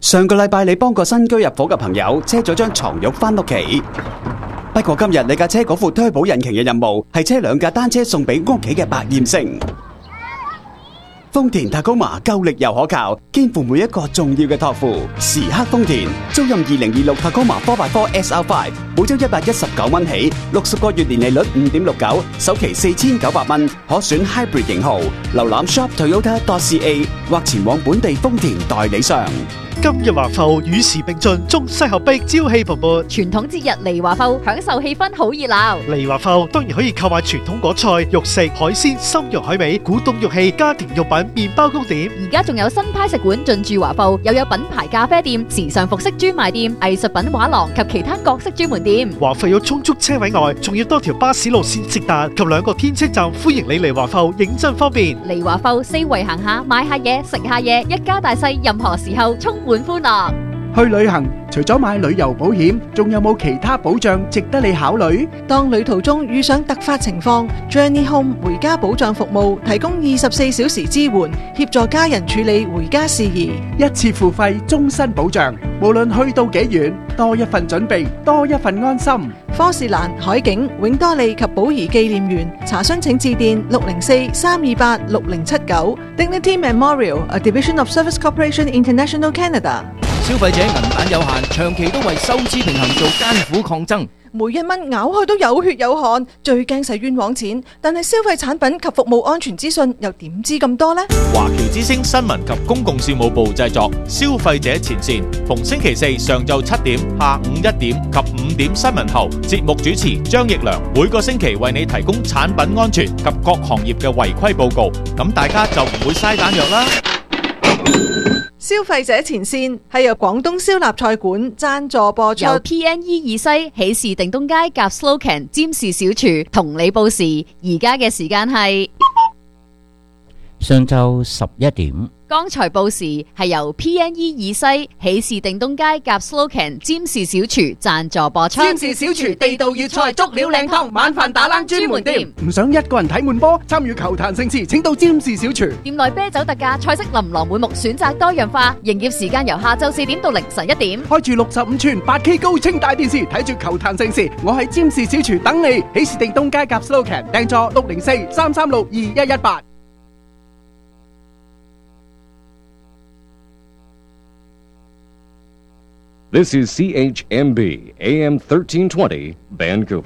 上個禮拜你幫個新居入伙嘅朋友車咗張床褥返屋企，不過今日你架車嗰副推保引擎嘅任務係車2架單車送俾屋企嘅百厭星。豐田塔高馬夠力又可靠，肩負每一個重要嘅託付。時刻豐田，租任2026塔高馬 4x4 SR5，每周119蚊起，60個月年利率5.69%，首期4900蚊，可選 Hybrid 型號。瀏覽 shop.toyota.ca 或前往本地豐田代理商。 今日華埠與時並進，中西合璧，朝氣蓬勃。 傳統節日嚟華埠，享受氣氛好熱鬧。 嚟華埠當然可以購買傳統果菜、肉食、海鮮、參肉海味、古董玉器、家庭用品、麵包糕點。 而家仲有新派食館進駐華埠，又有品牌咖啡店、時尚服飾專賣店、藝術品畫廊及其他各式專門店。 華埠有充足車位外，仲要多條巴士路線直達及2個天車站，歡迎你嚟華埠，認真方便。 嚟華埠四圍行下，買下嘢，食下嘢，一家大細任何時候充滿歡樂。 去旅行除咗買旅遊保險，仲有冇其他保障值得你考慮？ 當旅途中遇上突發情況， Journey Home 回家保障服務提供24小時支援，協助家人處理回家事宜。 一次付費，終身保障，無論去到幾遠，多一份準備，多一份安心。 科士蘭、海景、永多利及寶儀紀念園，查詢請致電604-328-6079。Dignity Memorial, a division of Service Corporation International Canada。 消費者銀彈有限，長期都為收支平衡做艱苦抗爭。 每一蚊咬開都有血有汗，最驚使冤枉錢。但係消費產品及服務安全資訊又點知咁多呢？ 華僑之聲新聞及公共事務部製作，消費者前線，逢星期四上晝7點、下午1點及5點新聞後，節目主持張奕良每個星期為你提供產品安全及各行業嘅違規報告，咁大家就唔會嘥彈藥啦。 消費者前線係由廣東燒臘菜館贊助播出， 由 PNE 二西喜事定東街夾 Slocan 占士小廚同你報時，而家嘅時間係上晝11點。 剛才報時係由 PNE 二西喜事定東街夾 Slocan 占士小廚贊助播出。 占士小廚地道粵菜足料靚湯，晚飯打冷專門店。 唔想一個人睇悶波，參與球壇盛事，請到占士小廚。 店內啤酒特價，菜式琳琅滿目，選擇多樣化。營業時間由下晝4點到凌晨1點。 開住65寸 8K 高清大電視，睇住球壇盛事。我喺占士小廚等你。喜事定東街夾 Slocan， 訂座604-336-2118。 This is CHMB AM 1320 Vancouver。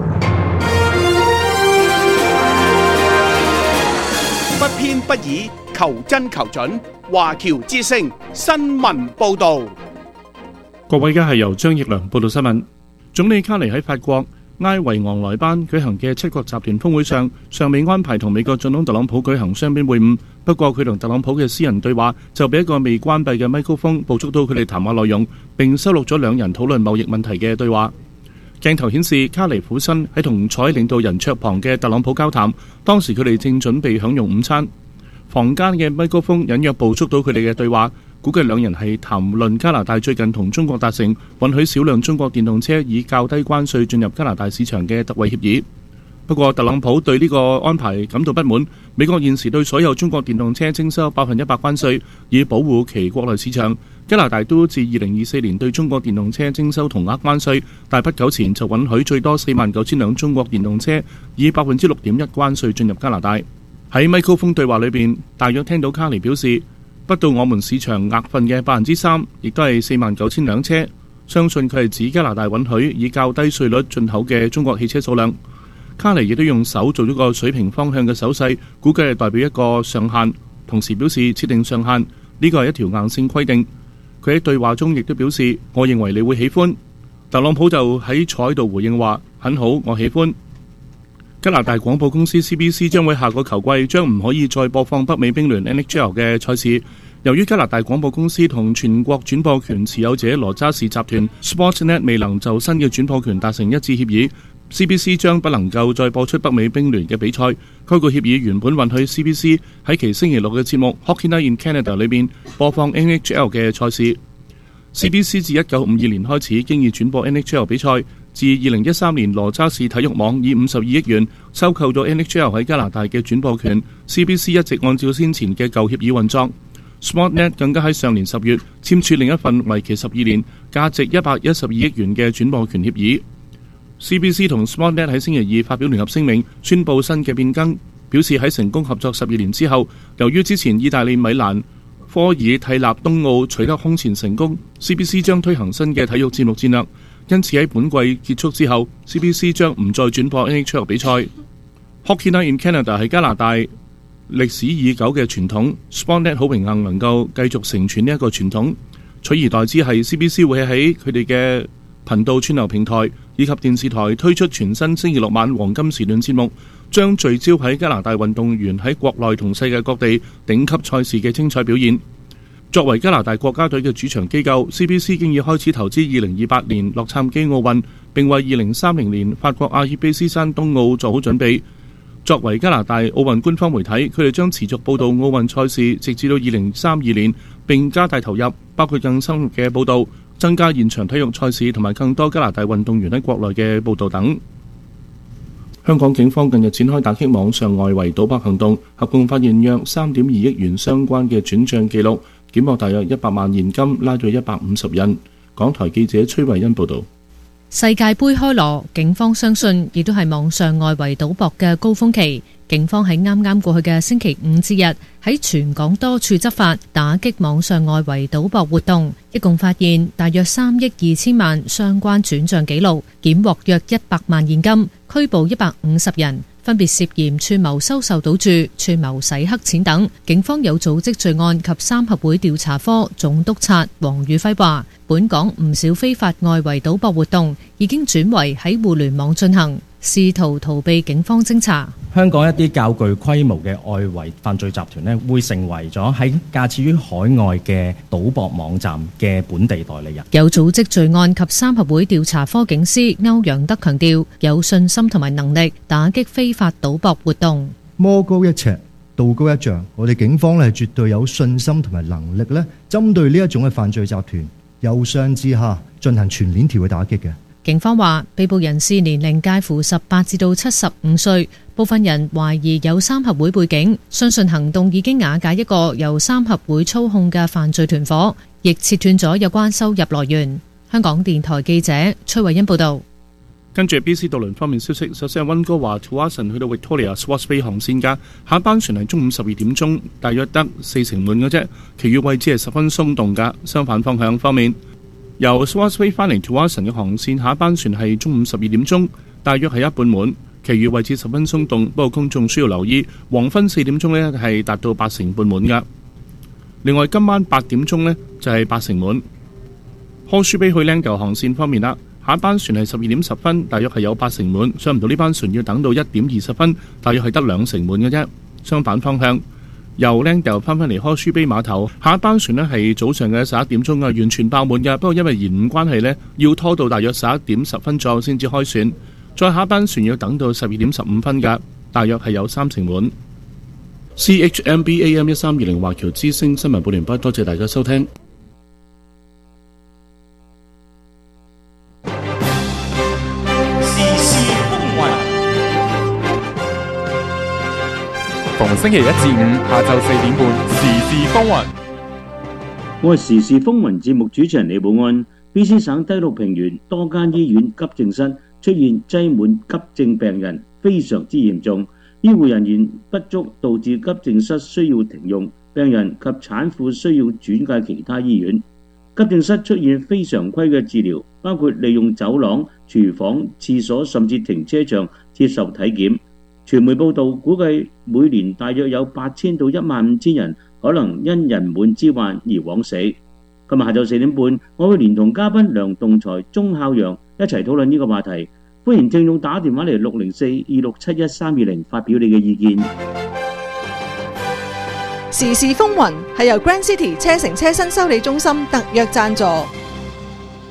不偏不倚，求真求準。華僑之聲新聞報導。 各位，而家係由張奕良報道新聞。總理卡尼喺法國埃維昂萊班舉行嘅7國集團峰會上，尚未安排同美國總統特朗普舉行雙邊會晤。不過佢同特朗普嘅私人對話就俾一個未關閉嘅咪高峰捕捉到佢哋談話內容，並收錄咗兩人討論貿易問題嘅對話。鏡頭顯示卡尼俯身喺同坐喺領導人桌旁嘅特朗普交談，當時佢哋正準備享用午餐。房間嘅咪高峰隱約捕捉到佢哋嘅對話，估計兩人係談論加拿大最近同中國達成允許少量中國電動車以較低關稅進入加拿大市場嘅特惠協議。不過特朗普對呢個安排感到不滿，美國現時對所有中國電動車徵收100%關稅，以保護其國內市場。加拿大都自2024年對中國電動車徵收同額關稅，但不久前就允許最多49,000輛中國電動車以6.1%關稅進入加拿大。喺咪高峰對話裏邊，大約聽到卡尼表示，不到我們市場額份嘅3%，亦都係49,000輛車。相信佢係指加拿大允許以較低稅率進口嘅中國汽車數量。卡尼亦都用手做咗個水平方向嘅手勢，估計係代表一個上限，同時表示設定上限呢個係一條硬性規定。佢喺對話中亦都表示，我認為你會喜歡。特朗普就喺坐喺度回應話，很好，我喜歡。加拿大廣播公司 CBC 將會下個球季將唔可以再播放北美冰聯 NHL 嘅賽事，由於加拿大廣播公司同全國轉播權持有者羅渣士集團 Sportsnet 未能就新嘅轉播權達成一致協議。CBC 將不能夠再播出北美冰聯嘅比賽。該個協議原本允許 CBC 喺其星期六嘅節目 Hockey Night in Canada 裏邊播放 NHL 嘅賽事。CBC 自1952年開始經已轉播 NHL 比賽。自2013年羅渣士體育網以52億元收購咗 NHL 喺加拿大嘅轉播權，CBC 一直按照先前嘅舊協議運作。 Sportnet 更加喺上年10月簽署另一份為期12年、價值112億元嘅轉播權協議。CBC 同 Sportnet 喺星期二發表聯合聲明，宣布新嘅變更，表示喺成功合作12年之後，由於之前意大利米蘭科爾蒂納東奧取得空前成功， CBC 將推行新嘅體育節目戰略，因此喺本季結束之後， CBC 將唔再轉播 NHL 比賽。Hockey Night in Canada 係加拿大歷史已久嘅傳統， Sportnet 好榮幸能夠繼續承傳呢一個傳統，取而代之係 CBC 會喺佢哋嘅頻道串流平台以及電視台推出全新星期六晚黃金時段節目，將聚焦喺加拿大運動員喺國內同世界各地頂級賽事嘅精彩表現。作為加拿大國家隊嘅主場機構， CBC 已經已開始投資2028年洛杉磯奧運，並為2030年法國阿爾卑斯山冬奧做好準備。作為加拿大奧運官方媒體，佢哋將持續報導奧運賽事，直至到2032年，並加大投入，包括更深入嘅報導，增加現場體育賽事同埋更多加拿大運動員喺國內嘅報導等。香港警方近日展開打擊網上外圍賭博行動，合共發現約3.2億元相關嘅轉帳記錄，檢獲大約100萬現金，拉咗150人。港台記者崔慧欣報導。 世界盃開鑼，警方相信亦都係網上外圍賭博嘅高峰期。警方喺啱啱過去嘅星期五至日喺全港多處執法，打擊網上外圍賭博活動，一共發現大約3億2千萬相關轉帳記錄，檢獲約100萬現金，拘捕150人，分別涉嫌串謀收受賭注、串謀洗黑錢等。警方有組織罪案及三合會調查科總督察黃宇輝話，本港唔少非法外圍賭博活動已經轉為喺互聯網進行，試圖逃避警方偵查。 香港一啲較具規模嘅外圍犯罪集團呢，會成為咗喺架設於海外嘅賭博網站嘅本地代理人。 有組織罪案及三合會調查科警司歐陽德強調，有信心同埋能力打擊非法賭博活動。 魔高一尺，道高一丈，我哋警方咧絕對有信心同埋能力咧，針對呢一種嘅犯罪集團，由上至下進行全鏈條嘅打擊嘅。 警方話，被捕人士年齡介乎18至到75歲，部分人懷疑有三合會背景，相信行動已經瓦解一個由三合會操控嘅犯罪團伙，亦切斷咗有關收入來源。香港電台記者崔慧欣報道。 跟住 BC 渡輪方面消息，首先係溫哥華 Tsawwassen 去到 Victoria Swartz Bay 航線㗎，下一班船係中午12點鐘，大約得4成滿嘅啫，其餘位置係十分鬆動㗎。相反方向方面，由 Swartz Bay 返嚟 Tsawwassen 嘅航線，下一班船係中午12點鐘，大約係一半滿，其餘位置十分鬆動，不過公眾需要留意，黃昏4點鐘呢係達到8成半滿㗎。另外今晚8點鐘呢就係8成滿。Horseshoe Bay 去 Langdale 航線方面啦，下一班船係12點10分，大約係有8成滿，上唔到呢班船要等到1點20分，大約係得2成滿嘅啫。相反方向，由 Langdale 翻返嚟 Horseshoe Bay 碼頭，下一班船呢係早上嘅11點鐘完全爆滿嘅，不過因為延誤關係呢，要拖到大約11點10分左右先至開船，再下一班船要等到12點15分㗎，大約係有3成滿。CHMB AM 1320華僑之聲新聞報完畢，多謝大家收聽。 逢星期一至五下晝4點半，時事風雲。 我係時事風雲節目主持人李寶安。BC 省低陸平原多間醫院急症室出現擠滿急症病人，非常之嚴重，醫護人員不足導致急症室需要停用，病人及產婦需要轉介其他醫院。急症室出現非常規嘅治療，包括利用走廊、廚房、廁所甚至停車場接受體檢。傳媒報道估計每年大約有8000到15000人可能因人滿之患而枉死。今日下晝4點半，我會連同嘉賓梁棟才、鐘孝陽一齊討論呢個話題。歡迎聽眾打電話嚟604-267-1320發表你嘅意見。 時事風雲係由 Grand City 車城車身修理中心特約贊助。